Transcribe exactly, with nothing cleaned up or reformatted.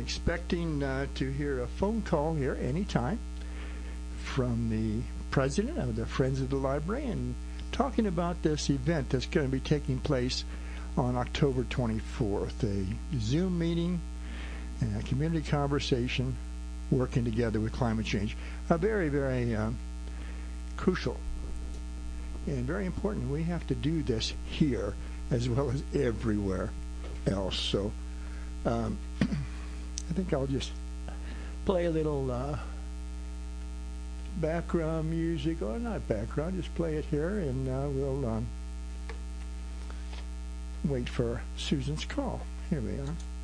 expecting uh, to hear a phone call here anytime from the president of the Friends of the Library and talking about this event that's going to be taking place on October twenty-fourth, a Zoom meeting and a community conversation working together with climate change. A very, very uh, crucial and very important. We have to do this here as well as everywhere else. So um, I think I'll just play a little uh, background music, or not background, just play it here, and uh, we'll um, wait for Susan's call. Here we are.